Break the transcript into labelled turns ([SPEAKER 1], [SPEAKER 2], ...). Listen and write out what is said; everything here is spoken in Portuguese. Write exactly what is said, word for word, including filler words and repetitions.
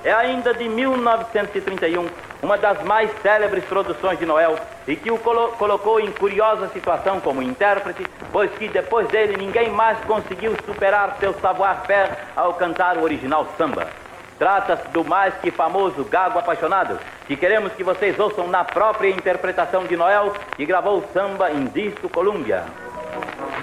[SPEAKER 1] é ainda de mil novecentos e trinta e um, uma das mais célebres produções de Noel e que o colo colocou em curiosa situação como intérprete, pois que depois dele ninguém mais conseguiu superar seu savoir-faire ao cantar o original samba. Trata-se do mais que famoso Gago Apaixonado, que queremos que vocês ouçam na própria interpretação de Noel, que gravou o samba em disco Columbia.